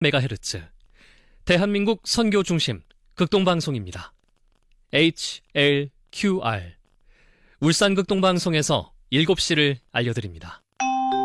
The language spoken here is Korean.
MHz 대한민국 선교 중심 극동방송입니다. HLQR 울산 극동방송에서 7시를 알려드립니다.